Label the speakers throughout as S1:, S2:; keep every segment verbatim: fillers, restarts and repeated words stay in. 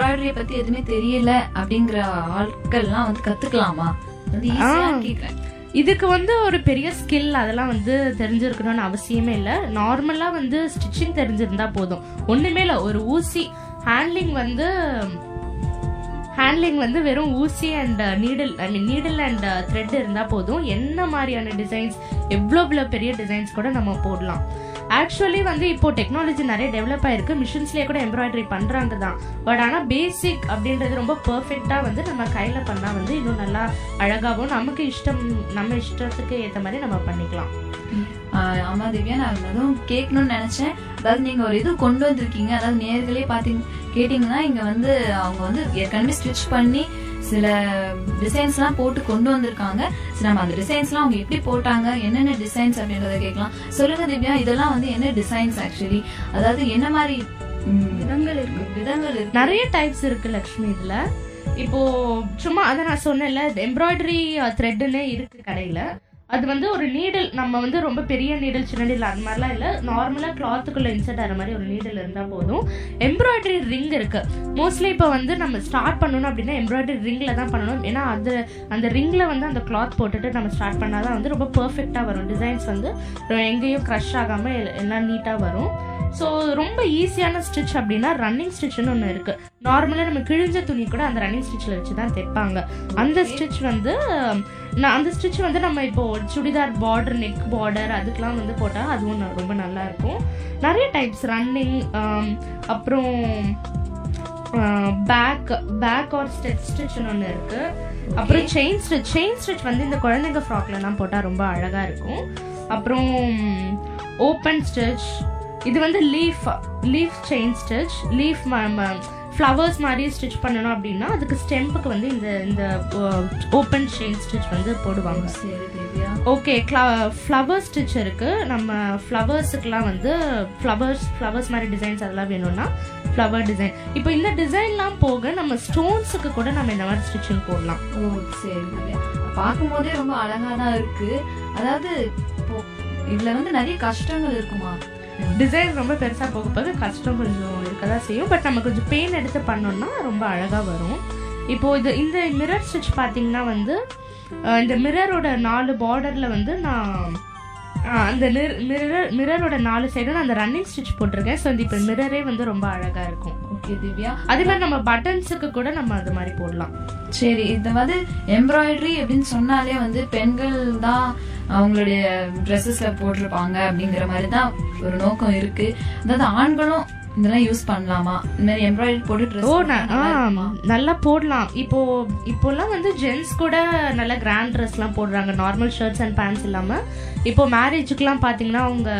S1: Embroidery பத்தி எதுவுமே தெரியல அப்படிங்கிற ஆட்கள்லாம் வந்து கத்துக்கலாமா? கேக்குறேன்.
S2: இதுக்கு வந்து ஒரு பெரிய ஸ்கில் அதெல்லாம் வந்து தெரிஞ்சிருக்கணும்னு அவசியமே இல்லை. நார்மலா வந்து ஸ்டிச்சிங் தெரிஞ்சிருந்தா போதும். ஒண்ணுமே இல்லை, ஒரு ஊசி ஹேண்ட்லிங் வந்து ஹேண்ட்லிங் வந்து வெறும் ஊசி and needle I mean needle and thread இருந்தா போதும். என்ன மாதிரியான டிசைன்ஸ், எவ்வளோ எவ்வளோ பெரிய டிசைன்ஸ் கூட நம்ம போடலாம். ஆக்சுவலி வந்து இப்போ டெக்னாலஜி நிறைய டெவலப் ஆயிருக்கு. மிஷின்ஸ்லயே கூட எம்ப்ராய்டரி பண்றாங்க தான். பட் ஆனா பேசிக் அப்படின்றது ரொம்ப பெர்ஃபெக்டா வந்து நம்ம கையில பண்ணா வந்து இன்னும் நல்லா அழகாவும் நமக்கு இஷ்டம் நம்ம இஷ்டத்துக்கு ஏற்ற மாதிரி நம்ம பண்ணிக்கலாம்.
S1: ஆமா திவ்யா, நான் அதுவும் கேட்கணும்னு நினைச்சேன். அதாவது நீங்க ஒரு இது கொண்டு வந்திருக்கீங்க, அதாவது நேர்களே பாத்தீங்க கேட்டீங்கன்னா இங்க வந்து அவங்க வந்து ஏற்கனவே ஸ்டிச் பண்ணி சில டிசைன்ஸ் எல்லாம் போட்டு கொண்டு வந்திருக்காங்க. நம்ம அந்த டிசைன்ஸ் எல்லாம் அவங்க எப்படி போட்டாங்க, என்னென்ன டிசைன்ஸ் அப்படின்றத கேட்கலாம். சொல்லுங்க திவ்யா, இதெல்லாம் வந்து என்ன டிசைன்ஸ் ஆக்சுவலி, அதாவது என்ன மாதிரி விதங்கள் இருக்கு? விதங்கள் இருக்கு,
S2: நிறைய டைப்ஸ் இருக்கு லட்சுமி. இதுல இப்போ சும்மா அதை நான் சொன்னேன்ல, எம்ப்ராய்டரி த்ரெட்னே இருக்கு கடையில. அது வந்து ஒரு நீடில், நம்ம வந்து ரொம்ப பெரிய நீடில் சின்ன நீடில் அந்த மாதிரிலாம் இல்லை, நார்மலா கிளாத்துக்குள்ள இன்சர்ட் ஆகிற மாதிரி ஒரு நீடில் இருந்தா போதும். எம்ப்ராய்டரி ரிங் இருக்கு. மோஸ்ட்லி இப்போ வந்து நம்ம ஸ்டார்ட் பண்ணணும் அப்படின்னா எம்ப்ராய்டரி ரிங்ல தான் பண்ணணும். ஏன்னா அது அந்த ரிங்ல வந்து அந்த கிளாத் போட்டுட்டு நம்ம ஸ்டார்ட் பண்ணாதான் வந்து ரொம்ப பெர்ஃபெக்டா வரும். டிசைன்ஸ் வந்து எங்கேயும் க்ரஷ் ஆகாம எல்லாம் நீட்டா வரும். ஸோ ரொம்ப ஈஸியான ஸ்டிச் அப்படின்னா ரன்னிங் ஸ்டிச்னு ஒன்று இருக்கு. நார்மலா நம்ம கிழிஞ்ச துணி கூட அந்த ரன்னிங் ஸ்டிச்ல வச்சு தான் தைப்பாங்க. அந்த ஸ்டிச் வந்து அந்த ஸ்டிச் வந்து நம்ம இப்போ சுடிதார் பார்டர், நெக் பார்டர் அதுக்கெல்லாம் வந்து போட்டா அதுவும் ரொம்ப நல்லா இருக்கும். நிறைய டைப்ஸ் ரன்னிங், அப்புறம் பேக் பேக் ஆர் ஸ்டெப் ஸ்டிச்னு ஒன்று இருக்கு. அப்புறம் செயின் ஸ்டிச் செயின் ஸ்டிச் வந்து இந்த குழந்தைங்க ஃப்ராக்ல எல்லாம் போட்டா ரொம்ப அழகா இருக்கும். அப்புறம் ஓப்பன் ஸ்டிச், இது வந்து leaf leaf chain stitch. Leaf flowers மாதிரி ஸ்டிச் பண்ணணும் அப்படின்னா அதுக்கு ஸ்டெம்புக்கு வந்து இந்த இந்த ஓப்பன் செயின் ஸ்டிச் வந்து போடுவாங்க. ஓகே, ஃப்ளவர் ஸ்டிச் இருக்கு. நம்ம ஃப்ளவர்ஸுக்குலாம் வந்து ஃப்ளவர்ஸ் ஃப்ளவர்ஸ் மாதிரி டிசைன்ஸ் அதெல்லாம் வேணும்னா ஃப்ளவர் டிசைன். இப்போ இந்த டிசைன்லாம் போக நம்ம ஸ்டோன்ஸுக்கு கூட நம்ம இந்த மாதிரி ஸ்டிச்சிங் போடலாம்.
S1: ஓ சரி, பார்க்கும் போதே ரொம்ப அழகா தான் இருக்கு. அதாவது இதுல வந்து நிறைய கஷ்டங்கள் இருக்குமா?
S2: டிசைன் ரொம்ப பெருசா போக போக கஷ்டம் கொஞ்சம் இருக்கதான் செய்யும். பட் நம்ம கொஞ்சம் பெயின் எடுத்து பண்ணோம்னா ரொம்ப அழகா வரும். இப்போ இது இந்த மிரர் ஸ்டிச் பாத்தீங்கன்னா வந்து இந்த மிரரோட நாலு பார்டர்ல வந்து நான் அந்த மிரர் மிரரோட நாலு சைடு நான் அந்த ரன்னிங் ஸ்டிச் போட்டிருக்கேன். ஸோ இந்த இப்போ மிரரே வந்து ரொம்ப அழகா இருக்கும்.
S1: ஓகே திவ்யா,
S2: அதே மாதிரி நம்ம பட்டன்ஸுக்கு கூட நம்ம அது மாதிரி போடலாம்.
S1: சரி, இது வந்து எம்ப்ராய்டரி அப்படின்னு சொன்னாலே வந்து பெண்கள் தான் அவங்களுடைய ட்ரெஸ்ஸஸ்ல போட்டிருப்பாங்க அப்படிங்கிற மாதிரி தான் ஒரு நோக்கம் இருக்கு. அதாவது ஆண்களும் இதெல்லாம் யூஸ் பண்ணலாமா? இந்த மாதிரி எம்ப்ராய்டரி போட்டு
S2: ஓ நல்லா போடலாம். இப்போ இப்போலாம் வந்து ஜென்ஸ் கூட நல்ல கிராண்ட் ட்ரெஸ் எல்லாம் போடுறாங்க, நார்மல் ஷர்ட்ஸ் அண்ட் பேண்ட்ஸ் இல்லாம. இப்போ மேரேஜுக்குலாம் பாத்தீங்கன்னா அவங்க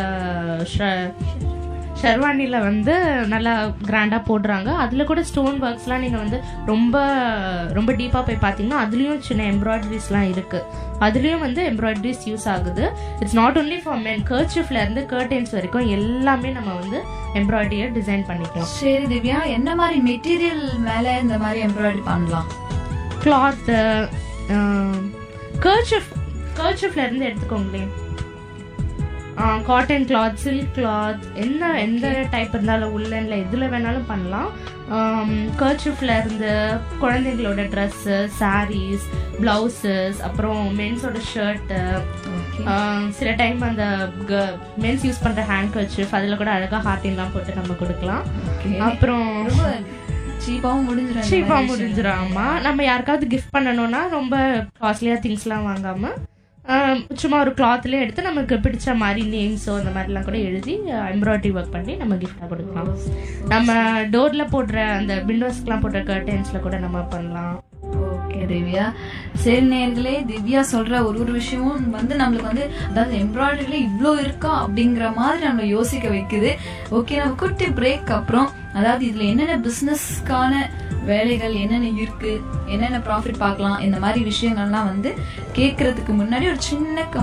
S2: ஷெர்வானில வந்து நல்லா கிராண்டா போடுறாங்க. அதுல கூட ஸ்டோன் ஒர்க்ஸ்லாம் நீங்க வந்து ரொம்ப ரொம்ப டீப்பா போய் பாத்தீங்கன்னா அதுலயும் சின்ன எம்ப்ராய்டரிஸ் எல்லாம் இருக்கு. அதுலயும் வந்து எம்ப்ராய்டரிஸ் யூஸ் ஆகுது. It's not only for men, கர்ச்சீஃப்ல இருந்து கர்டன்ஸ் வரைக்கும் எல்லாமே நம்ம வந்து எம்ப்ராய்டரியை டிசைன் பண்ணிக்கலாம்.
S1: சரி திவ்யா, என்ன மாதிரி மெட்டீரியல் மேல இந்த மாதிரி எம்ப்ராய்டரி பண்ணலாம்?
S2: கிளாத், கர்ச்சீஃப் கர்ச்சீஃப்ல இருந்து எடுத்துக்கோங்களேன். காட்டன் கிளாத், சில்க் கிளாத், என்ன எந்த டைப் இருந்தாலும் உல்லன்ல எதுல வேணாலும் பண்ணலாம். கர்ச்சீஃப்ல இருந்து குழந்தைங்களோட ட்ரெஸ்ஸு, சாரீஸ், பிளவுசஸ், அப்புறம் மென்ஸோட ஷர்ட்டு, சில டைம் அந்த மென்ஸ் யூஸ் பண்ற ஹேண்ட் கர்ச்சீஃப் அதுல கூட அழகா ஹார்டின்லாம் போட்டு நம்ம கொடுக்கலாம். அப்புறம்
S1: சீப்பாவும் முடிஞ்சிடும்
S2: சீப்பாவும் முடிஞ்சிடும் ஆமா. நம்ம யாருக்காவது கிஃப்ட் பண்ணணும்னா ரொம்ப காஸ்ட்லியா திங்ஸ் எல்லாம் வாங்காம சும்மா ஒரு கிளாத்ல எடுத்து நமக்கு பிடிச்ச மாதிரி நேம்ஸோ அந்த மாதிரிலாம் கூட எழுதி எம்ப்ராய்டரி ஒர்க் பண்ணி நம்ம கிஃப்டா கொடுக்கலாம். நம்ம டோர்ல போடுற அந்த விண்டோஸ்க்குலாம் போடுற கர்டன்ஸ்ல கூட நம்ம பண்ணலாம்.
S1: ஓகே திவ்யா, சரி நேர்களே, திவ்யா சொல்ற ஒரு ஒரு விஷயமும் வந்து நம்மளுக்கு வந்து அதாவது எம்ப்ராய்டரியில இவ்வளோ இருக்கா அப்படிங்கிற மாதிரி நம்ம யோசிக்க வைக்குது. ஓகே, நம்ம குட்டி பிரேக் அப்புறம் அதாவது இதுல என்னென்ன பிசினஸ்க்கான வேலைகள் என்னென்ன இருக்கு, என்னென்ன ப்ராஃபிட் பார்க்கலாம், இந்த மாதிரி விஷயங்கள்லாம் வந்து கேட்கறதுக்கு முன்னாடி ஒரு சின்ன